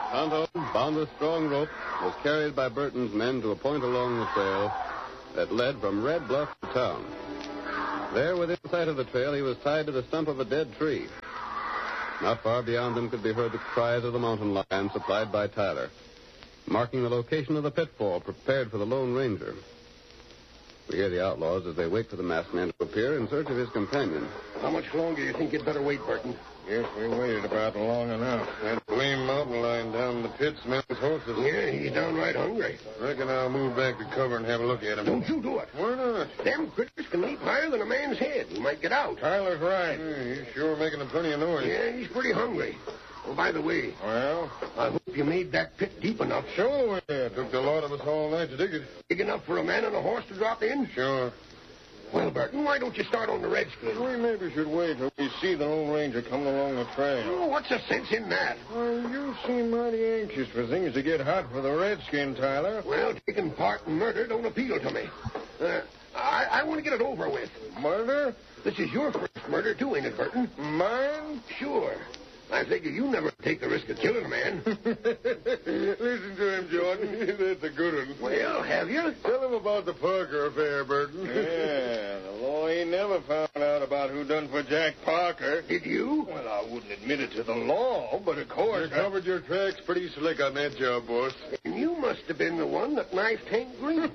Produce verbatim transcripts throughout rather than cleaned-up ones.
Tonto, bound with strong rope, was carried by Burton's men to a point along the trail that led from Red Bluff to town. There, within sight of the trail, he was tied to the stump of a dead tree. Not far beyond them could be heard the cries of the mountain lion supplied by Tyler, marking the location of the pitfall prepared for the Lone Ranger. We hear the outlaws as they wait for the masked man to appear in search of his companion. How much longer do you think you'd better wait, Burton? Yes, we waited about long enough. That blame mountain lion down in the pit smells horses. Yeah, he's downright hungry. Reckon I'll move back to cover and have a look at him. Don't you do it. Why not? Them critters can leap higher than a man's head. He might get out. Tyler's right. Yeah, he's sure making a plenty of noise. Yeah, he's pretty hungry. Oh, by the way. Well? I hope you made that pit deep enough. Sure we did. Took the lot of us all night to dig it. Big enough for a man and a horse to drop in? Sure. Well, Burton, why don't you start on the Redskin? We maybe should wait till we see the Lone Ranger coming along the trail. Oh, what's the sense in that? Well, you seem mighty anxious for things to get hot for the Redskin, Tyler. Well, taking part in murder don't appeal to me. Uh, I, I want to get it over with. Murder? This is your first murder, too, ain't it, Burton? Mine? Sure. I figure you never take the risk of killing a man. Listen to him, Jordan. That's a good one. Well, have you? Tell him about the Parker affair, Burton. Yeah, the law ain't never found out about who done for Jack Parker. Did you? Well, I wouldn't admit it to the law, but of course... You covered your tracks pretty slick on that job, boss. And you must have been the one that knifed Hank Green.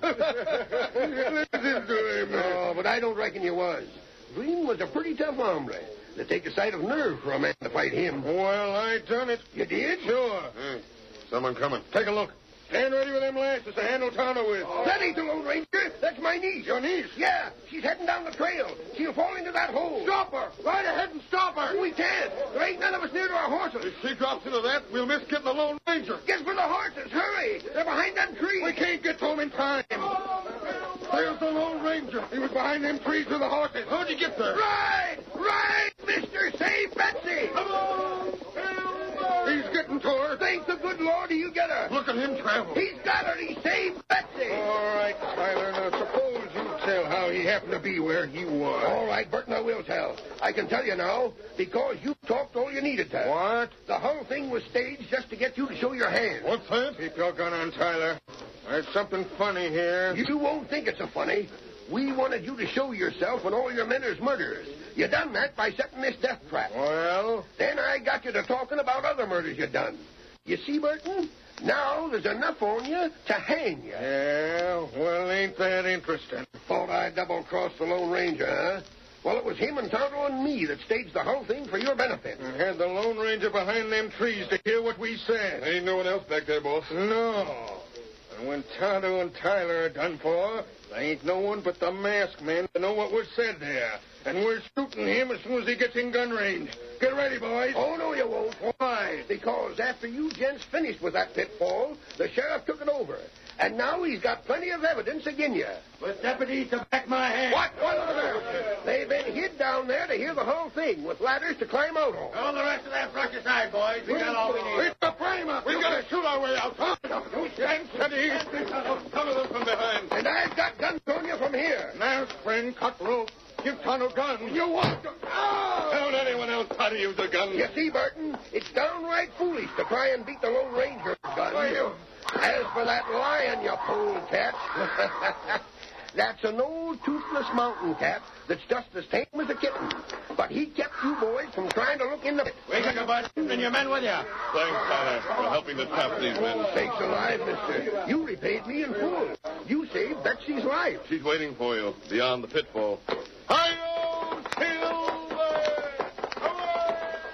Listen to him. Oh, but I don't reckon you was. Green was a pretty tough hombre. It'd take a sight of nerve for a man to fight him. Well, I done it. You did? Sure. Hey, someone coming. Take a look. Stand ready with them lashes to handle Tonto with. Oh. That ain't the Lone Ranger. That's my niece. Your niece? Yeah. She's heading down the trail. She'll fall into that hole. Stop her. Right ahead and stop her. We can't. There ain't none of us near to our horses. If she drops into that, we'll miss getting the Lone Ranger. Get for the horses. Hurry. They're behind them trees. We can't get to them in time. There's the Lone Ranger. He was behind them trees with the horses. How'd you get there? Ride! Ride, Mister Save Betsy! Come on! He's getting to her. Thank the good Lord he'll get her. Look at him travel. He's got her. He saved Betsy. All right, Tyler. Now, suppose you tell how he happened to be where he was. All right, Burton, I will tell. I can tell you now because you talked all you needed to. What? The whole thing was staged just to get you to show your hand. What's that? Keep your gun on, Tyler. There's something funny here. You won't think it's so funny. We wanted you to show yourself when all your men is murderers. You done that by setting this death trap. Well? Then I got you to talking about other murders you done. You see, Burton? Now there's enough on you to hang you. Yeah, well, ain't that interesting? Thought I double-crossed the Lone Ranger, huh? Well, it was him and Tonto and me that staged the whole thing for your benefit. And had the Lone Ranger behind them trees to hear what we said. Ain't no one else back there, boss. No. And when Tonto and Tyler are done for, there ain't no one but the masked man to know what was said there. And we're shooting him as soon as he gets in gun range. Get ready, boys. Oh, no, you won't. Why? Because after you gents finished with that pitfall, the sheriff took it over. And now he's got plenty of evidence again you. With deputies to back my hand. What? What on earth? They've been hid down there to hear the whole thing with ladders to climb out on. All the rest of that brush aside, boys. We got all we need. It's the frame up. We gotta shoot our way out. You stand steady. Cover them from behind. And I've got guns on you from here. Now, friend, cut rope. Give Tonto gun. You what? Oh! Don't anyone else try to use a gun. You see, Burton, it's downright foolish to try and beat the Lone Ranger gun. Why, you... As for that lion, you polecat, that's an old toothless mountain cat that's just as tame as a kitten. But he kept you boys from trying to look in the pit. We took a bunch and your men with you. Thanks, Tyler, for helping to trap these men. Sakes alive, mister. You repaid me in full. You saved Betsy's life. She's waiting for you beyond the pitfall. Hi!